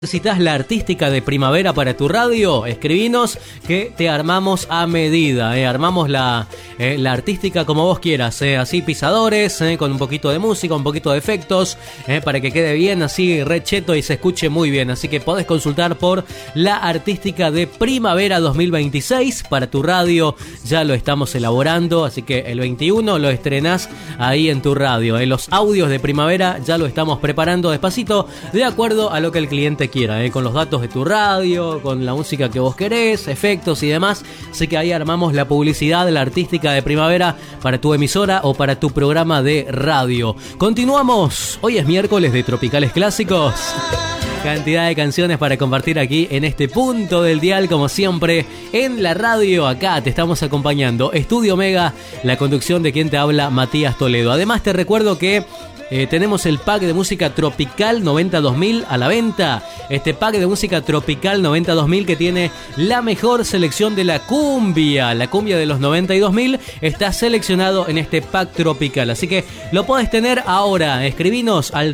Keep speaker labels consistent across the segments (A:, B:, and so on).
A: ¿Necesitas la artística de primavera para tu radio? Escribinos que te armamos a medida, armamos la artística como vos quieras, así pisadores, con un poquito de música, un poquito de efectos, para que quede bien, así recheto y se escuche muy bien. Así que podés consultar por la artística de primavera 2026 para tu radio, ya lo estamos elaborando, así que el 21 lo estrenás ahí en tu radio. Los audios de primavera ya lo estamos preparando despacito, de acuerdo a lo que el cliente quiera, con los datos de tu radio, con la música que vos querés, efectos y demás. Así que ahí armamos la publicidad de la artística de primavera para tu emisora o para tu programa de radio. Continuamos, hoy es miércoles de Tropicales Clásicos. Cantidad de canciones para compartir aquí en este punto del dial, como siempre, en la radio. Acá te estamos acompañando Estudio Mega, la conducción de quien te habla, Matías Toledo. Además te recuerdo que tenemos el pack de música tropical 90-2000 a la venta. Este pack de música tropical 90-2000 que tiene la mejor selección de la cumbia. La cumbia de los 90 y 2000 está seleccionado en este pack tropical. Así que lo podés tener ahora. Escribinos al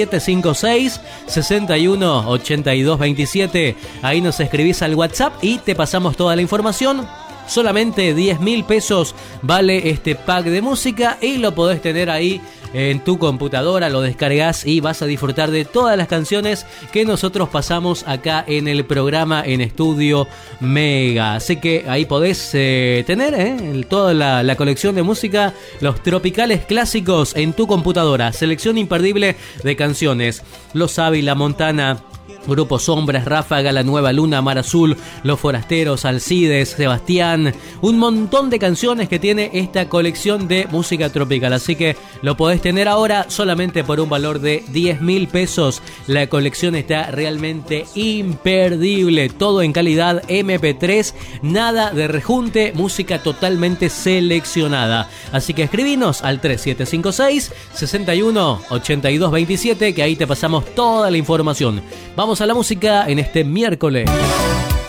A: 3756 61 82 27. Ahí nos escribís al WhatsApp y te pasamos toda la información. Solamente 10.000 pesos vale este pack de música y lo podés tener ahí en tu computadora, lo descargas y vas a disfrutar de todas las canciones que nosotros pasamos acá en el programa en Estudio Mega. Así que ahí podés tener toda la colección de música, los tropicales clásicos en tu computadora. Selección imperdible de canciones. Los Ávila, Montana, Grupo Sombras, Ráfaga, La Nueva Luna, Mar Azul, Los Forasteros, Alcides, Sebastián, un montón de canciones que tiene esta colección de música tropical, así que lo podés tener ahora solamente por un valor de 10.000 pesos. La colección está realmente imperdible, todo en calidad MP3, nada de rejunte, música totalmente seleccionada. Así que escribinos al 3756 61 82 27, que ahí te pasamos toda la información. Vamos a la música en este miércoles.